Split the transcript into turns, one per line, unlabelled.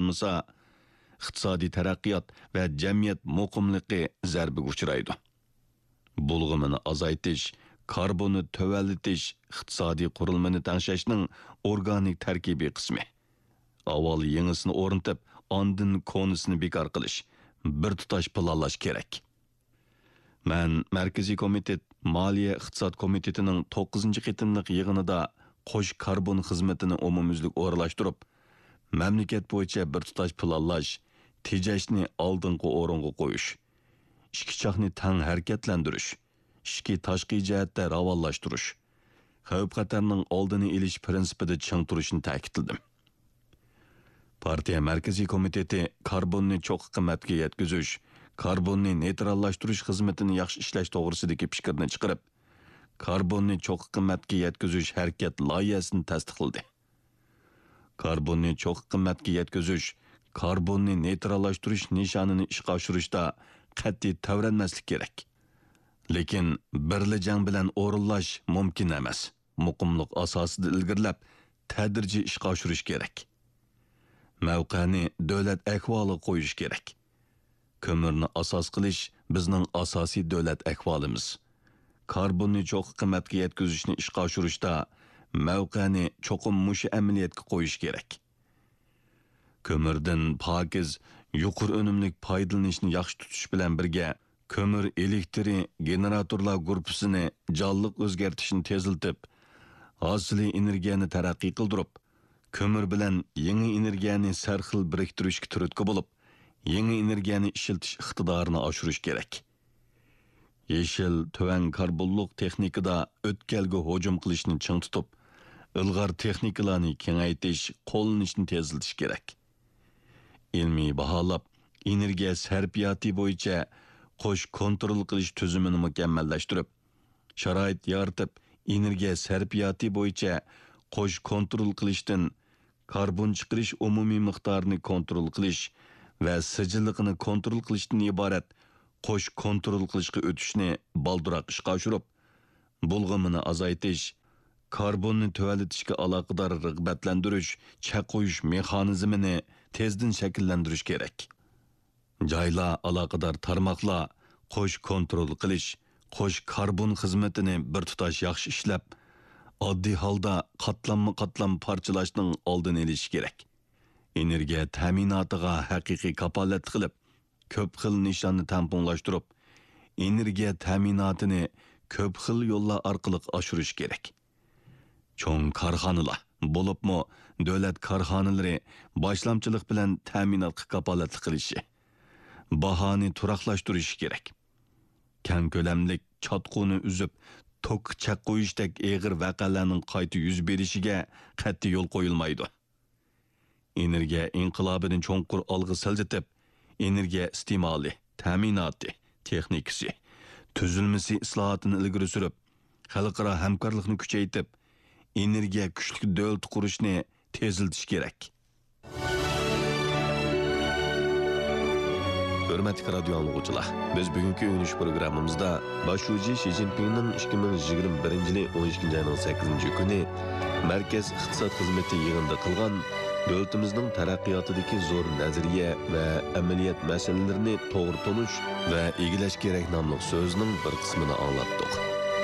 bo'lmasa, iqtisodiy taraqqiyot va jamiyat muqimligi zarbiga uchraydi. Bulg'umini azaytish, karbonni tövəllitish iqtisodiy qurilmani tanshashning organik tarkibiy qismi. Avval yangisini o'rnatib, ondan konisini bekor qilish, bir tutash planlash kerak. Men Markaziy komitet Moliya iqtisod komitetining 9-qitimliq yig'inida qo'sh karbon xizmatini umumyuzlik o'rlashtirib, mamlakat bo'yicha bir tutash planlash, tejashni oldingi o'ringa qo'yish, ikki chaqni tang harakatlantirish, ikki tashqi jihatda ravonlashtirish, xavf-xatarning oldini olish prinsipida ching turishni ta'kidladim. Partiya Markaziy komiteti karbonni cho'q qimmatga yetkazish, karbonni neytrallashtirish xizmatini yaxshi ishlash to'g'risidagi fikrni chiqarib, karbonni cho'q qimmatga yetkazish harakat loyihasini tasdiqladi. Karbonni cho'q qimmatga yetkazish, karbonni neytrallashtirish nishonini ishga oshirishda qat'iy tavranmaslik kerak. Lekin birli jang bilan o'rinlash mumkin emas. Muqimlik asosida ilgirlab, tadrijiy ishga oshirish kerak. Mavqani davlat ahvoli qo'yish kerak. Ko'mirni asos qilish bizning asosiy davlat ahvolimiz. Karbonni cho'q qimmatga yetkazishni ishga oshirishda mavqani cho'qim mush amaliyatga qo'yish kerak. Ko'mirdan pokiz, yuqori unumlik foydalanishni yaxshi tutish bilan birga, ko'mir elektri generatorlar guruhisini jonliq o'zgartishni teziltib, hosili energiyani taraqqiy qildirib, ko'mir bilan yangi energiyani sarxil biriktirishga turtki bo'lib, yangi energiyani ishiltish iqtidorini oshirish kerak. Yeşil töven karbonluq texnikada o'tkalga hujum qilishni ching tutib, ilg'or texnikalarni kengaytirish, qo'llanishni teziltish kerak. Ilmiy baholab, energiya sarfiyoti bo'yicha qo'sh kontrol qilish tuzumini mukammallashtirib, sharoit yaratib, energiya sarfiyoti bo'yicha qo'sh kontrol qilishdan karbon chiqarish umumiy miqdorini kontrol qilish va sijilligini kontrol qilishdan iborat qo'sh kontrol qilishga o'tishni baldiroq ishga oshirib, bulg'umini azaytish, karbonni tuvalitishga aloqador rag'batlantirish, chaqo'yish mexanizmini tezdan shakllantirish kerak. Joylar aloqador tarmoqlar qo'sh kontrol qilish, qo'sh karbon xizmatini bir tutash yaxshi ishlab, oddiy holda qatlam parchalashning oldini olish kerak. Energiya ta'minotiga haqiqiy kapolat qilib, ko'p xil nishonni tamponlashtirib, energiya ta'minotini ko'p xil yo'llar orqali oshirish kerak. Cho'ng korxonalar, bo'libmi davlat korxonalari boshlamchilik bilan ta'minotga kapolatlik qilishi, bahoni turaqlashtirish kerak. Kang ko'lamlik chotquni uzib, tok chaq qo'yishdek eg'ir vaqalarning qayta yuz berishiga qat'iy yo'l qo'yilmaydi. Energiya inqilobini cho'nqur olg'a siljitib, energiya iste'moli, ta'minoti, texnikasi, tuzilmasi islohotini ilgari surib, xalqaro hamkorlikni kuchaytirib, energiya kuchli davlat qurishni teziltish kerak. Hürmetli radyo anlıqçılar, biz bugünkü ünlüş programımızda başuci Xi Jinping'nin 2021 12 ayının 8. günü Merkez İqtisad Xizmeti yığında kılgan devletimizin taraqqiyotidagi zo'r nazariya ve ameliyat meselelerini to'g'ri tunush ve ilgileş gerek namlıq sözünün bir kısmını anlattık.